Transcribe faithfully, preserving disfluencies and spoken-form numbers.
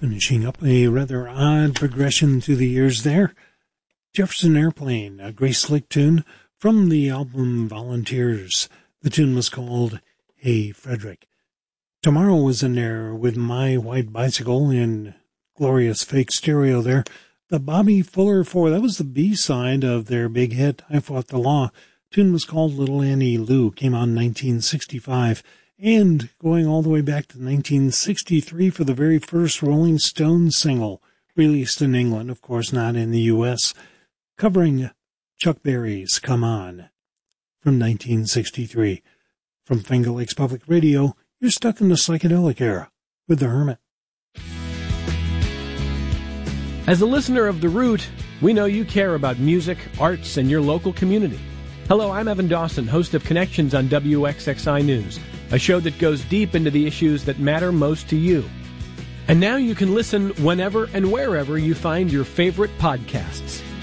Finishing up a rather odd progression through the years there. Jefferson Airplane, a Grace Slick tune from the album Volunteers. The tune was called Hey Frederick. Tomorrow was in there with My White Bicycle in glorious fake stereo there. The Bobby Fuller Four, that was the B-side of their big hit, I Fought the Law. The tune was called Little Annie Lou, came out in nineteen sixty-five. And going all the way back to nineteen sixty-three for the very first Rolling Stones single, released in England, of course not in the U S, covering Chuck Berry's Come On from nineteen sixty-three. From Finger Lakes Public Radio, you're stuck in the psychedelic era with The Hermit. As a listener of The Root, we know you care about music, arts, and your local community. Hello, I'm Evan Dawson, host of Connections on W X X I News, a show that goes deep into the issues that matter most to you. And now you can listen whenever and wherever you find your favorite podcasts.